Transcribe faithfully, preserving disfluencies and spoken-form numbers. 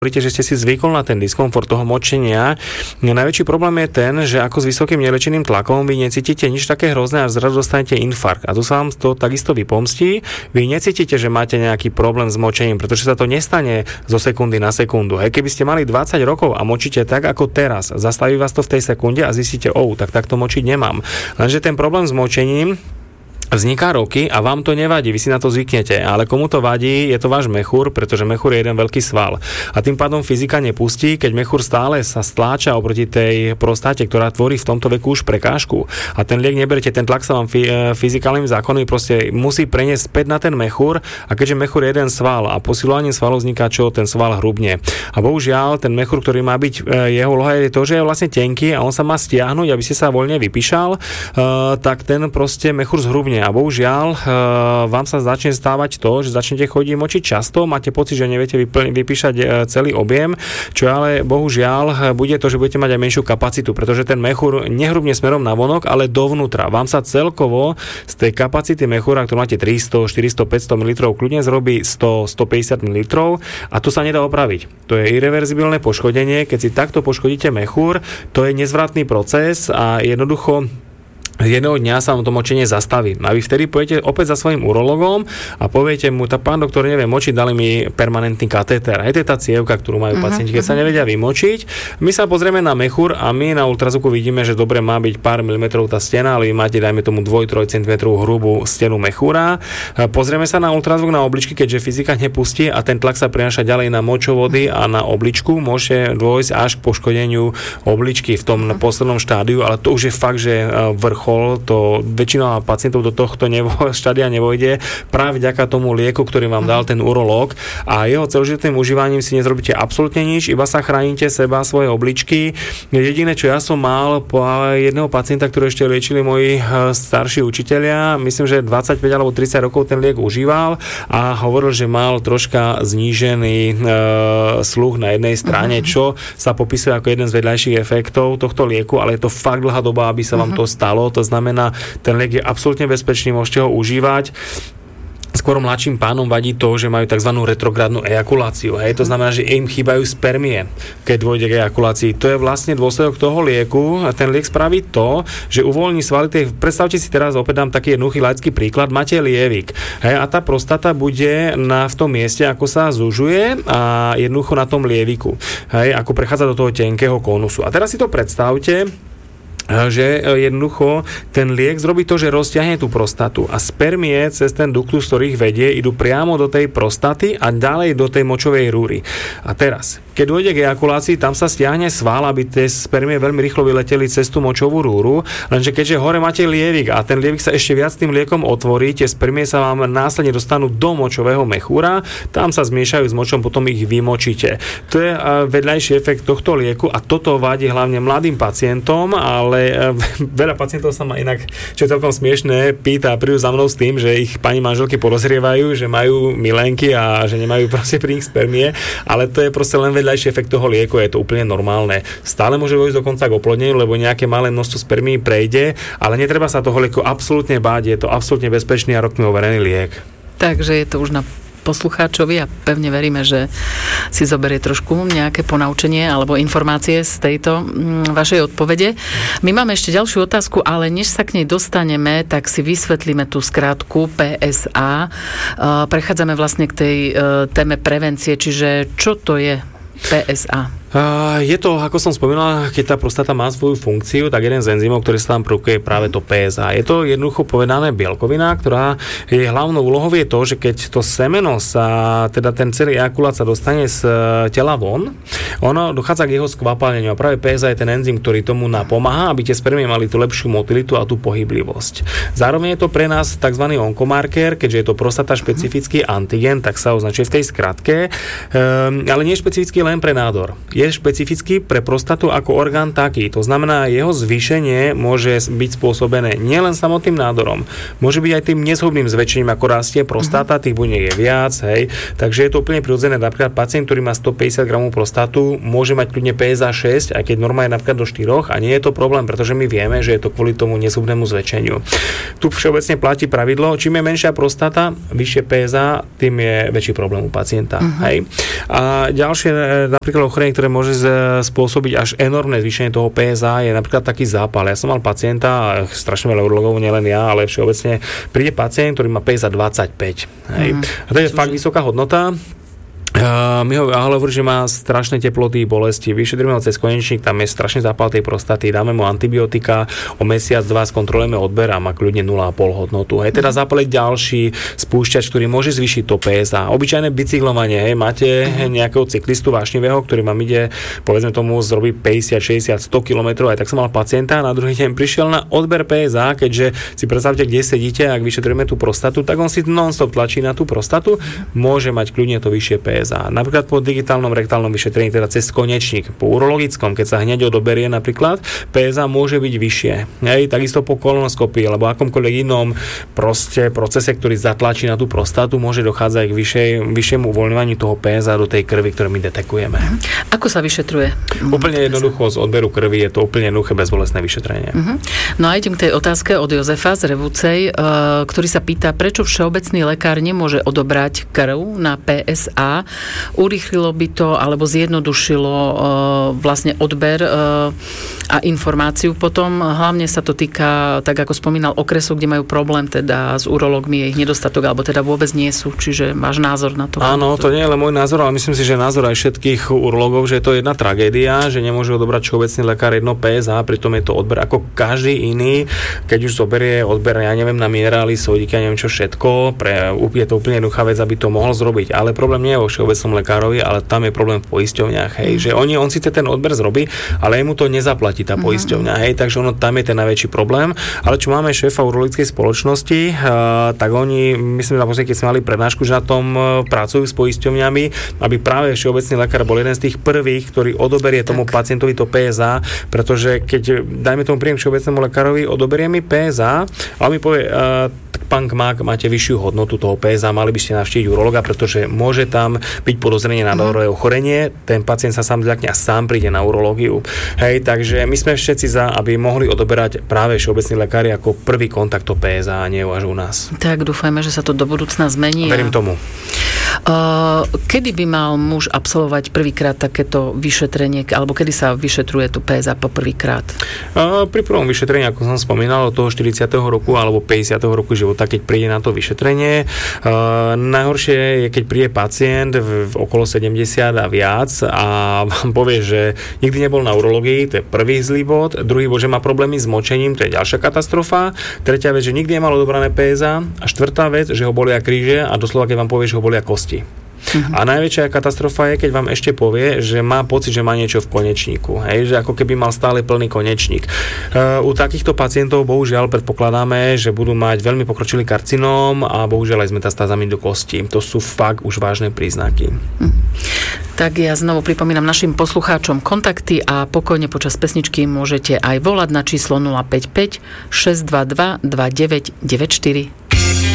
hovoríte, že ste si zvykol na ten diskomfort toho močenia. Najväčší problém je ten, že ako s vysokým nelečeným tlakom vy necítite nič také hrozné, až zrazu dostanete infarkt. A tu sa vám to takisto vypomstí. Vy necítite, že máte nejaký problém s močením, pretože sa to nestane zo sekundy na sekundu. Hej, keby ste mali dvadsať rokov a močíte tak ako teraz, zastaví vás to v tej sekunde a zistíte, oh, tak takto močiť nemám. Lenže ten problém s močením vzniká roky a vám to nevadí, vy si na to zvyknete, ale komu to vadí, je to váš mechúr, pretože mechúr je jeden veľký sval. A tým pádom fyzika nepustí, keď mechúr stále sa stláča oproti tej prostáte, ktorá tvorí v tomto veku už prekážku. A ten liek neberte, ten tlak sa vám fyzikálnym zákonom proste musí preniesť späť na ten mechúr, a keďže mechúr je jeden sval a posilovaním svalu vzniká čo? Ten sval hrubne. A bohužiaľ, ten mechúr, ktorý má byť, jeho úloha je to, že je vlastne tenký a on sa má stiahnuť, aby ste sa voľne vypíšal, tak ten proste mechúr zhrubne. A bohužiaľ, vám sa začne stávať to, že začnete chodiť močiť často, máte pocit, že neviete vypl- vypíšať celý objem, čo ale bohužiaľ bude to, že budete mať aj menšiu kapacitu, pretože ten mechúr nehrubne smerom na vonok, ale dovnútra. Vám sa celkovo z tej kapacity mechúra, ktorú máte tristo, štyristo, päťsto mililitrov, kľudne zrobí sto, stopäťdesiat mililitrov a to sa nedá opraviť. To je irreverzibilné poškodenie, keď si takto poškodíte mechúr, to je nezvratný proces a jednoducho jedného dňa sa vám to močenie zastaví. A vy vtedy pôjdete opäť za svojím urologom a poviete mu, tak pán doktor, neviem močiť, dali mi permanentný katéter. Aj to je tá cievka, ktorú majú uh-huh, pacienti, keď uh-huh. sa nevedia vymočiť. My sa pozrieme na mechúr a my na ultrazvuku vidíme, že dobre má byť pár milimetrov tá stena, ale vy máte, dajme tomu dva až tri centimetre hrubú stenu mechúra. Pozrieme sa na ultrazvuk na obličky, keďže fyzika nepustí a ten tlak sa prináša ďalej na močovody a na obličku. Môže dôjsť až k poškodeniu obličky v tom uh-huh. poslednom štádiu, ale to už je fakt, že vrchol. To väčšina pacientov do tohto nevo, štádia nevojde práve vďaka tomu lieku, ktorý vám dal ten urológ a jeho celoživotným užívaním si nezrobíte absolútne nič, iba sa chránite seba, svoje obličky. Jediné, čo ja som mal po jedného pacienta, ktorý ešte liečili moji starší učitelia, myslím, že dvadsaťpäť alebo tridsať rokov ten liek užíval a hovoril, že mal troška znížený e, sluch na jednej strane, čo sa popisuje ako jeden z vedľajších efektov tohto lieku, ale je to fakt dlhá doba, aby sa vám to stalo. To znamená, ten liek je absolútne bezpečný, môžete ho užívať. Skôr mladším pánom vadí to, že majú tzv. Retrográdnu ejakuláciu. Hej? To znamená, že im chýbajú spermie, keď dôjde k ejakulácii. To je vlastne dôsledok toho lieku. A ten liek spraví to, že uvoľní svaly. Tej, predstavte si teraz, opäť dám taký jednoduchý laický príklad, máte lievik. Hej? A tá prostata bude na, v tom mieste, ako sa zužuje a jednoducho na tom lieviku. Hej? Ako prechádza do toho tenkého konusu. A teraz si to predstavte, že jednoducho ten liek zrobí to, že rozťahne tú prostatu a spermie cez ten duktus, ktorých vedie, idú priamo do tej prostaty a ďalej do tej močovej rúry. A teraz, keď dôjde k ejakulácii, tam sa stiahne sval, aby tie spermie veľmi rýchlo vyleteli cez tú močovú rúru, lenže keďže hore máte lievik a ten lievik sa ešte viac tým liekom otvorí, tie spermie sa vám následne dostanú do močového mechúra, tam sa zmiešajú s močom, potom ich vymočíte. To je vedľajší efekt tohto lieku a toto vadí hlavne mladým pacientom, ale veľa pacientov sa ma inak, čo je celkom smiešné, pýta, prídu za mnou s tým, že ich pani manželky porozrievajú, že majú milenky a že nemajú proste pri nich spermie, ale to je proste len vedľajší efekt toho lieku, je to úplne normálne. Stále môže dôjsť dokonca k oplodneniu, lebo nejaké malé množstvo spermií prejde, ale netreba sa toho lieku absolútne báť, je to absolútne bezpečný a rokmi overený liek. Takže je to už na poslucháčovi a pevne veríme, že si zoberie trošku nejaké ponaučenie alebo informácie z tejto mm, vašej odpovede. My máme ešte ďalšiu otázku, ale než sa k nej dostaneme, tak si vysvetlíme tú skrátku pé es á. Uh, prechádzame vlastne k tej uh, téme prevencie, čiže čo to je pé es á? Uh, je to, ako som spomínal, keď tá prostata má svoju funkciu, tak jeden z enzymov, ktorý sa tam produkuje, je práve to pé es á. Je to jednoducho povedané bielkovina, ktorá je hlavnou úlohou je to, že keď to semeno sa, teda ten celý ejakulát sa dostane z tela von, ono dochádza k jeho skvapalneniu a práve pé es á je ten enzym, ktorý tomu napomáha, aby tie spermie mali tú lepšiu motilitu a tú pohyblivosť. Zároveň je to pre nás tzv. Onkomarker, keďže je to prostata špecifický antigen, tak sa označuje v tej skratke, um, ale nie špecifický len pre nádor. je špecifický pre prostatu ako orgán taký. To znamená, jeho zvýšenie môže byť spôsobené nielen samotným nádorom, môže byť aj tým nezhubným zväčšením, ako rastie prostata, tých buniek je viac, hej. Takže je to úplne prirodzené. Napríklad pacient, ktorý má stopäťdesiat gramov prostatu, môže mať kľudne pé es á šesť, aj keď norma je napríklad do štyroch, a nie je to problém, pretože my vieme, že je to kvôli tomu nezhubnému zväčšeniu. Tu všeobecne platí pravidlo, čím je menšia prostata, vyššie pé es á, tým je väčší problém u pacienta. Uh-huh. Hej. A ďalšie napríklad ochorenie, ktoré môže spôsobiť až enormné zvýšenie toho pé es á, je napríklad taký zápal. Ja som mal pacienta, strašne veľa urologov, nielen ja, ale všeobecne príde pacient, ktorý má pé es á dvadsaťpäť. Hej. Uh-huh. A to je Čiže... fakt vysoká hodnota. Uh, my ho hovorí, že má strašné teploty, bolesti, vyšetríme ho cez konečník, tam je strašne zápal tej prostaty, dáme mu antibiotika, o mesiac, dva skontrolujeme odber a má kľudne nula celá päť hodnotu. Hej, teda zápal je ďalší spúšťač, ktorý môže zvýšiť to pé es á. Obyčajné bicyklovanie, hej, máte nejakého cyklistu vášnivého, ktorý vám ide, povedzme tomu, zrobí päťdesiat, šesťdesiat, sto kilometrov, aj tak som mal pacienta, na druhý deň prišiel na odber pé es á, keďže si predstavte, kde sedíte, ak vyšetrujeme tú prostatu, tak on si non-stop tlačí na tú prostatu, môže mať kľudne to vyššie pé es á. Napríklad po digitálnom rektálnom vyšetrení, teda cez konečník, po urologickom, keď sa hneď odoberie napríklad, pé es á môže byť vyššie. Hej, takisto po kolonoskopii alebo akomkoľvek inom proste procese, ktorý zatlačí na tú prostatu, môže dochádzať k vyššej, vyššiemu uvoľňovaniu toho pé es á do tej krvi, ktorú my detekujeme. Ako sa vyšetruje? Úplne jednoducho z odberu krvi, je to úplne jednoduché bezbolestné vyšetrenie. Uh-huh. No a idem k tej otázke od Jozefa z Revúcej, ktorý sa pýta, prečo všeobecný lekár nemôže odobrať krv na pé es á. Urýchlilo by to, alebo zjednodušilo uh, vlastne odber uh, a informáciu potom. Hlavne sa to týka, tak ako spomínal, okresov, kde majú problém teda s urológmi, je ich nedostatok, alebo teda vôbec nie sú. Čiže máš názor na to? Áno, to nie je len môj názor, ale myslím si, že názor aj všetkých urológov, že je to jedna tragédia, že nemôže odobrať všeobecný lekár jedno pé es á, pritom je to odber ako každý iný. Keď už zoberie odber, ja neviem, na minerály, sodíky, ja neviem čo všetko, pre, je to úplne jednoduchá vec, aby to mohol zrobiť. Ale problém nie je vo všeobecnom lekárovi, ale tam je problém v poisťovniach, hej, mm. že oni, on síce ten odber zrobí, ale mu to nezaplatí tá poisťovňa, hej, takže ono tam je ten najväčší problém. Ale čo máme šéfa urologickej spoločnosti, uh, tak oni, myslím, že keď sme mali prednášku, že na tom uh, pracujú s poisťovňami, aby práve všeobecný lekár bol jeden z tých prvých, ktorý odoberie tomu tak. pacientovi to pé es á, pretože keď, dajme tomu príjem všeobecnému lekárovi, odoberie mi pé es á, ale mi povie, uh, tak pán Kmák, máte vyššiu hodnotu toho pé es á, mali by ste navštíviť urologa, pretože môže tam byť podozrenie na nádorové ochorenie, ten pacient sa sám zľakne a sám príde na urológiu. Hej, takže my sme všetci za, aby mohli odoberať práve všeobecní lekári ako prvý kontakt to pé es á, a nie až u nás. Tak dúfajme, že sa to do budúcna zmení. A verím tomu. Uh, kedy by mal muž absolvovať prvýkrát takéto vyšetrenie, alebo kedy sa vyšetruje tu pé es á po prvýkrát? Uh, pri prvom vyšetrení, ako som spomínal, od toho štyridsiateho roku alebo päťdesiateho roku života, keď príde na to vyšetrenie. Uh, najhoršie je, keď príde pacient v, v okolo sedemdesiat a viac a vám povie, že nikdy nebol na urológii, to je prvý zlý bod, druhý bod, že má problémy s močením, to je ďalšia katastrofa, tretia vec, že nikdy nemal odobrané pé es á a štvrtá vec, že ho bolia kríže a doslova, keď vám povie, že ho bolia kosti. Uh-huh. A najväčšia katastrofa je, keď vám ešte povie, že má pocit, že má niečo v konečníku. Hej, že ako keby mal stále plný konečník. Uh, u takýchto pacientov bohužiaľ predpokladáme, že budú mať veľmi pokročilý karcinóm a bohužiaľ aj s metastázami do kosti. To sú fakt už vážne príznaky. Uh-huh. Tak ja znovu pripomínam našim poslucháčom kontakty a pokojne počas pesničky môžete aj volať na číslo nula päť päť šesť dva dva dva deväť deväť štyri.